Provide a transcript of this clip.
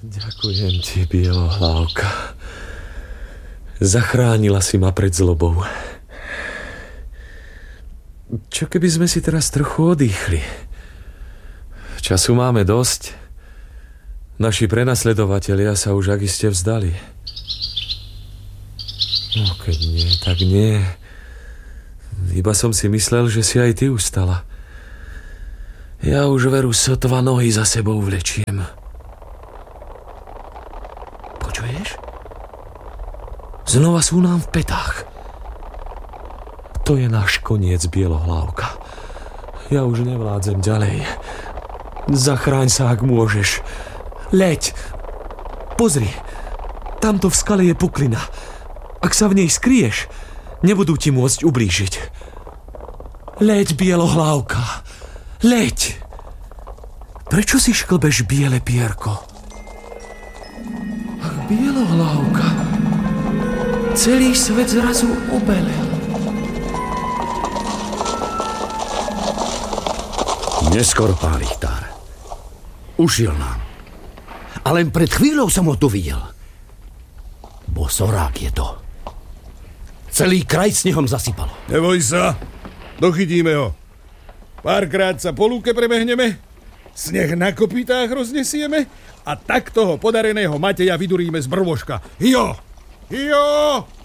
Ďakujem ti, Bielohlavka. Zachránila si ma pred zlobou. Čo keby sme si teraz trochu odýchli? Času máme dosť. Naši prenasledovatelia sa už akiste vzdali. No, keď nie, tak nie. Iba som si myslel, že si aj ty ustala. Ja už veru sotva nohy za sebou vlečiem. Počuješ? Znova sú nám v petách. To je náš koniec, Bielohlavka. Ja už nevládzem ďalej. Zachráň sa, ak môžeš. Leď. Pozri. Tamto v skale je puklina. Ak sa v nej skryješ, nebudú ti môcť ublížiť. Leď, Bielohlavka. Leď. Prečo si šklbeš biele pierko? Ach, Bielohlavka. Celý svet zrazu obelel. Neskoro, pán Richtár. Ušiel nám. A len pred chvíľou som ho tu videl. Bosorák je to. Celý kraj snehom zasypalo. Neboj sa, dochytíme ho. Párkrát sa po lúke prebehneme, sneh na kopytách roznesieme a tak toho podareného Mateja vyduríme z brvoška. Hijo! Hijo!